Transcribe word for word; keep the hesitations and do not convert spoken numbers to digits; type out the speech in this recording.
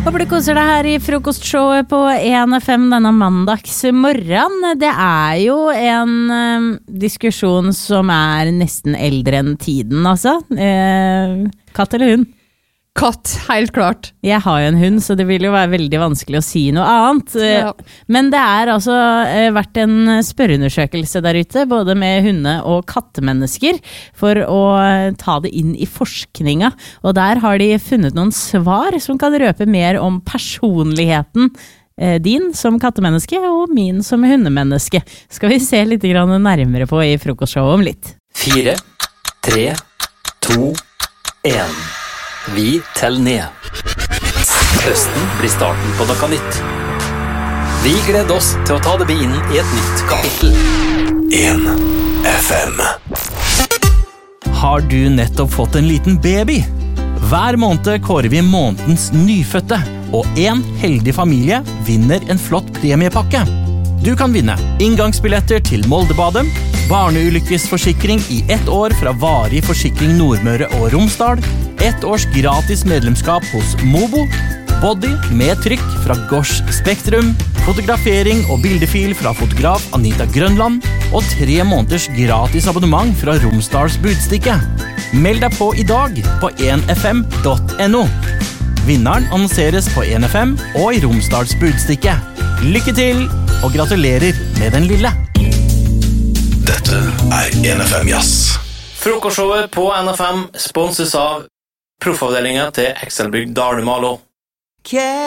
Håper du koser deg her i frokostshowet på en F M denne mandagsmorgen. Det er jo en um, diskusjon som er nesten eldre enn tiden, altså. Eh, katt eller hund? Katt, helt klart. Jeg har jo en hund, så det vil jo være veldig vanskelig å si noe annet. Ja. Men det er altså eh, vært en spørreundersøkelse der ute, både med hunde- og kattemennesker, for å ta det inn i forskninga. Og der har de funnet noen svar som kan røpe mer om personligheten eh, din som kattemenneske og min som hundemenneske. Skal vi se litt grann nærmere på i frokostshowet om litt. Fire, tre, to, en. Vi teller ned. Høsten blir starten på noe nytt. Vi gleder oss til å ta det inn i et nytt kapittel. en F M. Har du nettopp fått en liten baby? Hver måned kårer vi månedens nyfødte, og en heldig familie vinner en flott premiepakke. Du kan vinne inngangsbilletter til Moldebadet, barneulykkesforsikring i ett år fra Varig Forsikring Nordmøre og Romsdal, ett års gratis medlemskap hos Mobo, body med trykk fra Gosh Spektrum, fotografering og bildefil fra fotograf Anita Grønland, og tre måneders gratis abonnement fra Romsdals Budstikke. Meld deg på i dag på en f m punktum n o. Vinneren annonseres på en F M og i Romsdals Budstikke. Lykke til, og gratulerer med den lille. Dette er en F M Jazz. Frokostshowet på N F M sponses av Proffavdelingen til Excelbygg Dalmalo.